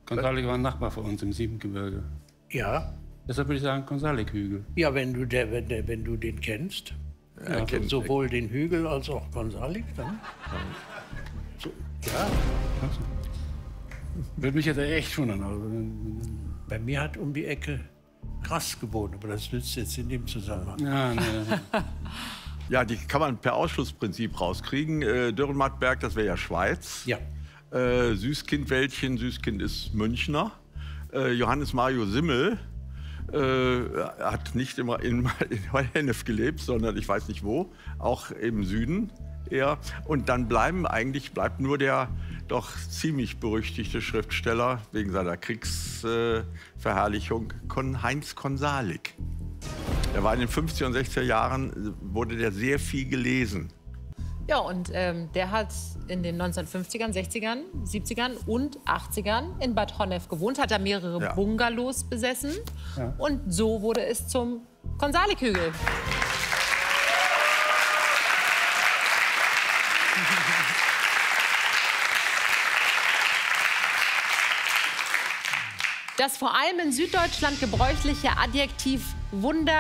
Konsalik war ein Nachbar von uns im Siebengebirge. Ja. Deshalb würde ich sagen Konsalik-Hügel. Ja, wenn du den kennst. Ja, sowohl den Hügel als auch Konsalik, dann. So, ja. Also. Würde mich jetzt echt wundern. Also, bei mir hat um die Ecke Grass gewohnt, aber das nützt jetzt in dem Zusammenhang. Ja, ne. Ja, die kann man per Ausschlussprinzip rauskriegen. Dürrenmattberg, das wäre ja Schweiz. Ja. Süßkind-Wäldchen, Süßkind ist Münchner. Johannes Mario Simmel hat nicht immer in Hennef gelebt, sondern ich weiß nicht wo, auch im Süden eher. Und dann bleibt nur der doch ziemlich berüchtigte Schriftsteller wegen seiner Kriegsverherrlichung, Heinz Konsalik. Er war in den 50er und 60er Jahren, wurde der sehr viel gelesen. Ja, und der hat in den 1950ern, 60ern, 70ern und 80ern in Bad Honnef gewohnt, hat da mehrere Bungalows besessen. Ja. Und so wurde es zum Konsalik-Hügel. Das vor allem in Süddeutschland gebräuchliche Adjektiv Wunder